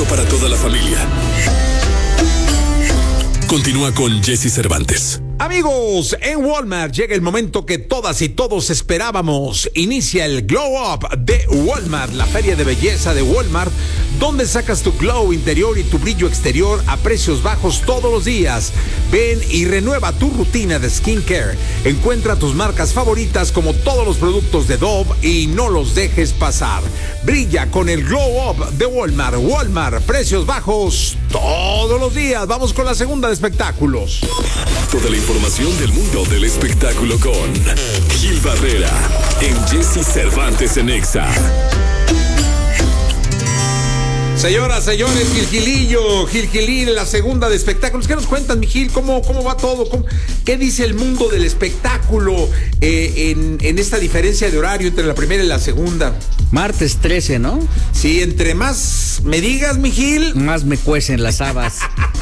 apto para toda la familia. Continúa con Jesse Cervantes. Amigos, en Walmart llega el momento que todas y todos esperábamos. Inicia el Glow Up de Walmart, la feria de belleza de Walmart, donde sacas tu glow interior y tu brillo exterior a precios bajos todos los días. Ven y renueva tu rutina de skincare. Encuentra tus marcas favoritas como todos los productos de Dove y no los dejes pasar. Brilla con el Glow Up de Walmart. Walmart, precios bajos todos los días. Vamos con la segunda de espectáculos. Toda la información del mundo del espectáculo con Gil Barrera en Jesse Cervantes en Exa. Señoras, señores, Gilgilín, la segunda de espectáculos. ¿Qué nos cuentan, mi Gil? ¿Cómo va todo? ¿Qué dice el mundo del espectáculo en esta diferencia de horario entre la primera y la segunda? Martes 13, ¿no? Sí, entre más me digas, mi Gil, más me cuecen las habas.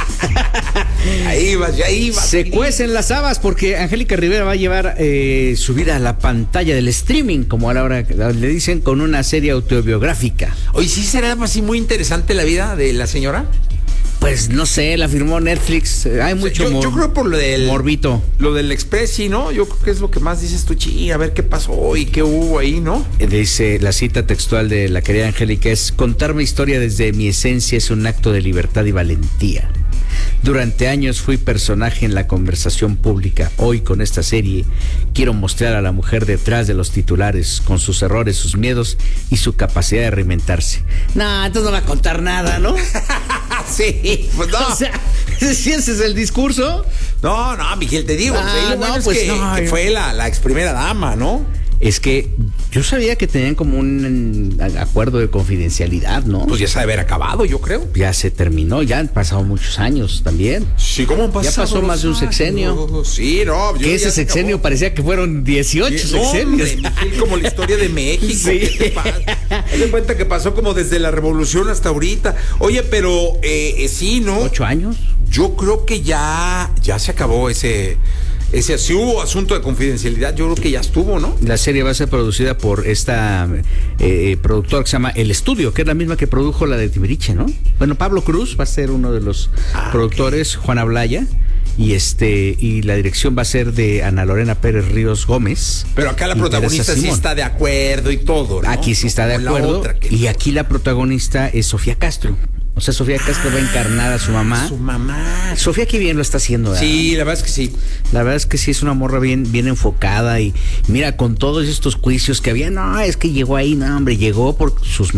Ahí vas. Se cuecen las habas porque Angélica Rivera va a llevar su vida a la pantalla del streaming, como ahora le dicen, con una serie autobiográfica. Oye, ¿sí será así muy interesante la vida de la señora? Pues no sé, la firmó Netflix. Hay mucho yo creo por lo del morbito. Lo del Express, sí, ¿no? Yo creo que es lo que más dices tú, a ver qué pasó y qué hubo ahí, ¿no? Dice la cita textual de la querida Angélica es: contar mi historia desde mi esencia es un acto de libertad y valentía. Durante años fui personaje en la conversación pública. Hoy, con esta serie, quiero mostrar a la mujer detrás de los titulares, con sus errores, sus miedos y su capacidad de reinventarse. No, entonces no va a contar nada, ¿no? Sí, pues no. O sea, ¿sí ese es el discurso? No, Miguel, te digo. Que fue la ex primera dama, ¿no? Es que yo sabía que tenían como un acuerdo de confidencialidad, ¿no? Pues ya se debe haber acabado, yo creo. Ya se terminó, ya han pasado muchos años también. Sí, ¿cómo han pasado? Ya pasó más de un sexenio. Sí, no. Que ese sexenio acabó. Parecía que fueron 18 sexenios. Hombre, como la historia de México. Sí. ¿Qué te pasa? Haz de cuenta que pasó como desde la revolución hasta ahorita. Oye, pero sí, ¿no? 8 años. Yo creo que ya se acabó ese si hubo asunto de confidencialidad, yo creo que ya estuvo, ¿no? La serie va a ser producida por esta productora que se llama El Estudio, que es la misma que produjo la de Timbiriche, ¿no? Bueno, Pablo Cruz va a ser uno de los productores, okay. Juana Blaya, y la dirección va a ser de Ana Lorena Pérez Ríos Gómez. Pero acá la protagonista sí está de acuerdo y todo, ¿no? Aquí sí está de acuerdo, y aquí la protagonista es Sofía Castro. O sea, Sofía Castro va a encarnar a su mamá. Su mamá. Sofía qué bien lo está haciendo, ¿verdad? Sí, la verdad es que sí. La verdad es que sí, es una morra bien enfocada. Y mira, con todos estos juicios que había, no, es que llegó ahí, no, hombre, llegó por sus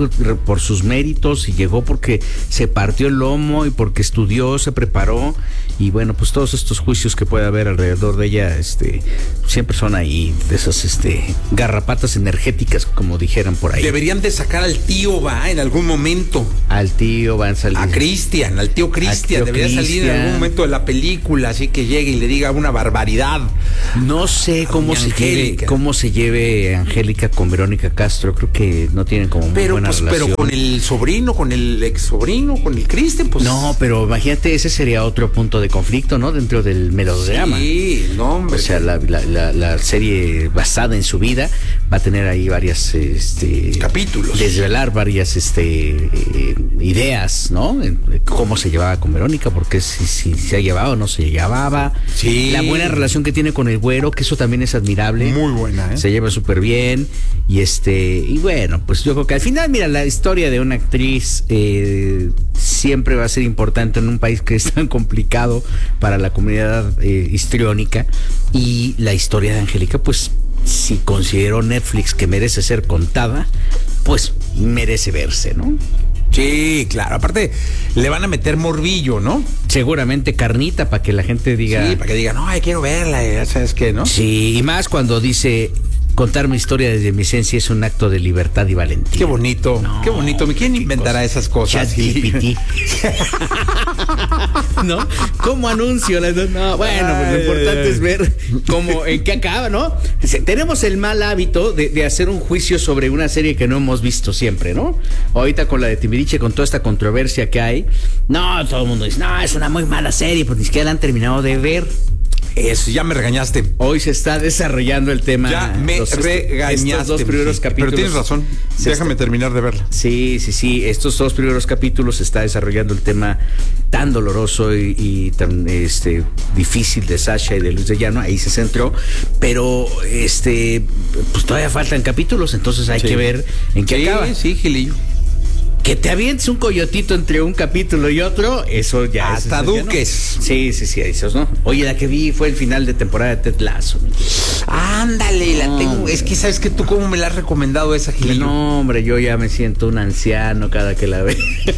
méritos y llegó porque se partió el lomo y porque estudió, se preparó. Y bueno, pues todos estos juicios que puede haber alrededor de ella, siempre son ahí, de esas, garrapatas energéticas, como dijeran por ahí. Deberían de sacar al tío, en algún momento. Al tío van a salir. Al tío Cristian, debería salir en algún momento de la película, así que llegue y le diga una barbaridad. No sé cómo se lleve Angélica con Verónica Castro, creo que no tienen como muy buena relación. Pero con el sobrino, con el ex sobrino, con el Cristian, pues. No, pero imagínate, ese sería otro punto de conflicto, ¿no? Dentro del melodrama. Sí, no, hombre. O sea, la serie basada en su vida va a tener ahí varias capítulos. Desvelar varias ideas, ¿no? Cómo se llevaba con Verónica, porque si se llevaba o no se llevaba. Sí. La buena relación que tiene con el güero, que eso también es admirable. Muy buena, ¿eh? Se lleva súper bien. Y bueno, pues yo creo que al final, mira, la historia de una actriz siempre va a ser importante en un país que es tan complicado para la comunidad histriónica. Y la historia de Angélica, pues, si consideró Netflix que merece ser contada, pues merece verse, ¿no? Sí, claro. Aparte, le van a meter morbillo, ¿no? Seguramente carnita para que la gente diga. Sí, para que diga, no, quiero verla, ya sabes qué, ¿no? Sí, y más cuando dice: contar mi historia desde mi esencia es un acto de libertad y valentía. Qué bonito, no, qué bonito. ¿Quién inventará esas cosas? ChatGPT. ¿No? ¿Cómo anuncio? No, bueno, pues lo importante es ver en qué acaba, ¿no? Tenemos el mal hábito de hacer un juicio sobre una serie que no hemos visto siempre, ¿no? Ahorita con la de Timbiriche, con toda esta controversia que hay, no, todo el mundo dice, no, es una muy mala serie, pues ni siquiera la han terminado de ver. Eso, ya me regañaste. Hoy se está desarrollando el tema. Ya me regañaste. Estos dos primeros capítulos. Pero tienes razón. Déjame terminar de verla. Sí. Estos dos primeros capítulos se está desarrollando el tema tan doloroso y tan difícil de Sasha y de Luis de Llano. Ahí se centró. Pero pues todavía faltan capítulos, entonces hay que ver en qué acaba. Sí, Gilillo. Que te avientes un coyotito entre un capítulo y otro, eso ya hasta Duques. No. Sí, esos no. Oye, la que vi fue el final de temporada de Ted Lasso. Ándale, la tengo. Es que sabes que tú cómo me la has recomendado esa, Gilillo. No, hombre, yo ya me siento un anciano cada que la veo.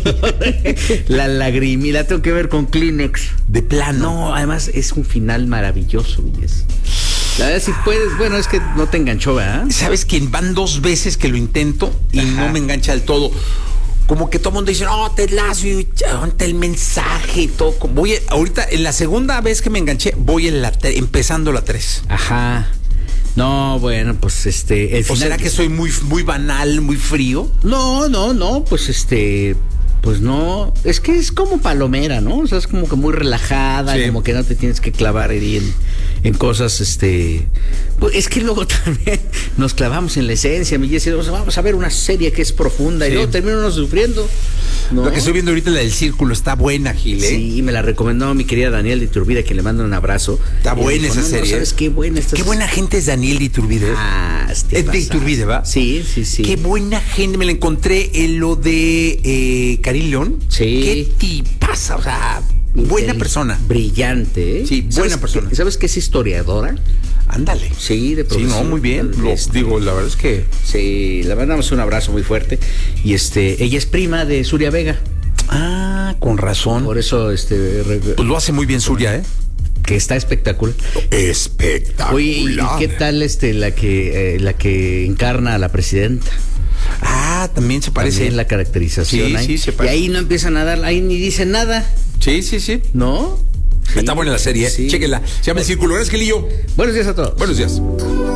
La lagrimita, la tengo que ver con Kleenex. De plano. No, además es un final maravilloso, Villes. La verdad, si puedes, bueno, es que no te enganchó, ¿verdad? Sabes que van 2 veces que lo intento y no me engancha del todo. Como que todo el mundo dice, Ted Lasso, ante el mensaje y todo. Ahorita, en la segunda vez que me enganché, voy empezando la 3. Ajá. No, bueno, pues el final... ¿O será que soy muy, muy banal, muy frío? No, pues pues no, es que es como palomera, ¿no? O sea, es como que muy relajada, sí. Como que no te tienes que clavar ahí en cosas, pues es que luego también nos clavamos en la esencia, me dice, vamos a ver una serie que es profunda, sí. Y luego terminamos sufriendo, ¿no? La que estoy viendo ahorita, la del Círculo, está buena, Gil, ¿eh? Sí, me la recomendó mi querida Daniel de Iturbide, que le mando un abrazo. Está buena esa serie. ¿Sabes qué buena está? Qué buena gente es Daniel de Iturbide. Es de Iturbide, ¿va? Sí. Qué buena gente, me la encontré en lo de Karim León. Sí. Qué tipaza, o sea, buena persona. Brillante, ¿eh? Sí, buena persona. ¿Sabes qué es historiadora? Ándale. Sí, de profesión. Sí, no, muy bien. Digo, la verdad es que... Sí, le mandamos un abrazo muy fuerte. Y ella es prima de Suria Vega. Ah, con razón. Por eso, pues lo hace muy bien Suria, ¿eh? Que está espectacular. Espectacular. Oye, ¿y qué tal la que encarna a la presidenta? Ah, también se parece. También la caracterización. Sí, se parece. Y ahí no empiezan a dar, ahí ni dicen nada. Sí. ¿No? Sí, está buena la serie, sí. Chéquenla. Se llama El Círculo. Gracias, Gilillo. Buenos días a todos. Buenos días.